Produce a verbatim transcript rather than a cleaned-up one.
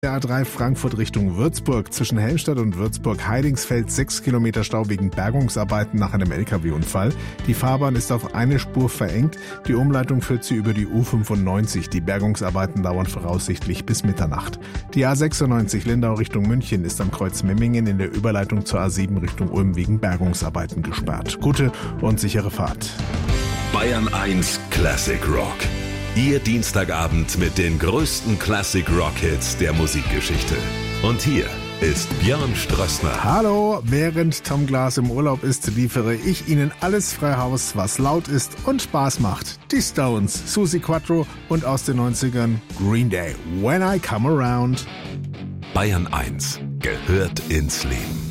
Der A drei Frankfurt Richtung Würzburg. Zwischen Helmstedt und Würzburg-Heidingsfeld sechs Kilometer Stau wegen Bergungsarbeiten nach einem L K W-Unfall. Die Fahrbahn ist auf eine Spur verengt. Die Umleitung führt sie über die U fünfundneunzig. Die Bergungsarbeiten dauern voraussichtlich bis Mitternacht. Die A sechsundneunzig Lindau Richtung München ist am Kreuz Memmingen in der Überleitung zur A sieben Richtung Ulm wegen Bergungsarbeiten gesperrt. Gute und sichere Fahrt. Bayern eins Classic Rock. Ihr Dienstagabend mit den größten Classic Rock Hits der Musikgeschichte. Und hier ist Björn Strössner. Hallo, während Tom Glas im Urlaub ist, liefere ich Ihnen alles frei Haus, was laut ist und Spaß macht. Die Stones, Suzi Quatro und aus den neunzigern Green Day. When I Come Around. Bayern eins gehört ins Leben.